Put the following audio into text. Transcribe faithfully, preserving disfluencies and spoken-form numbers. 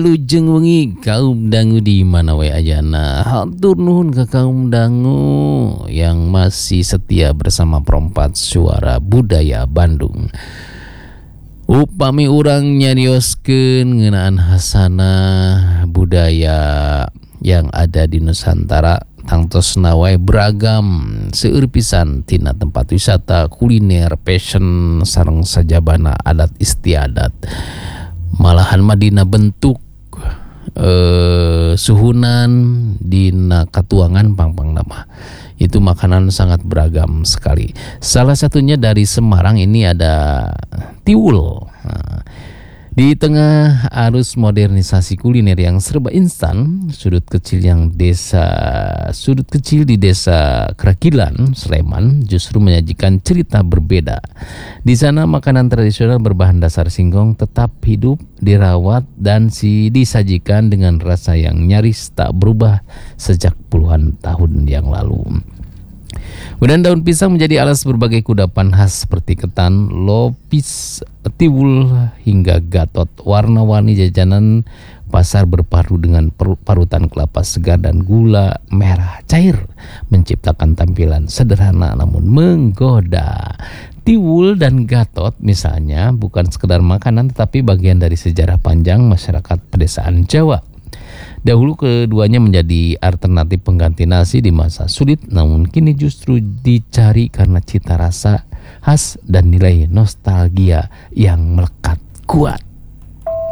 Wilujeng wengi kaum dangu di mana wae ajana. Hatur nuhun ke kaum dangu yang masih setia bersama Perempat Suara Budaya Bandung. Upami urang nyarioskeun ngeunaan hasanah budaya yang ada di Nusantara tangtosna wae beragam seueur pisan tina tempat wisata, kuliner, fashion sareng sajabana adat istiadat. Malahan madina bentuk eh, suhunan dina katuangan pangpang nama itu makanan sangat beragam sekali. Salah satunya dari Semarang ini ada tiwul. Nah, di tengah arus modernisasi kuliner yang serba instan, sudut kecil yang desa sudut kecil di desa Krakilan, Sleman justru menyajikan cerita berbeda. Di sana makanan tradisional berbahan dasar singkong tetap hidup, dirawat dan si disajikan dengan rasa yang nyaris tak berubah sejak puluhan tahun yang lalu. Kemudian daun pisang menjadi alas berbagai kudapan khas seperti ketan, lopis, tiwul hingga gatot. Warna-warni jajanan pasar berpadu dengan parutan kelapa segar dan gula merah cair menciptakan tampilan sederhana namun menggoda. Tiwul dan gatot misalnya bukan sekedar makanan tetapi bagian dari sejarah panjang masyarakat pedesaan Jawa. Dahulu keduanya menjadi alternatif pengganti nasi di masa sulit, namun kini justru dicari karena cita rasa khas dan nilai nostalgia yang melekat kuat.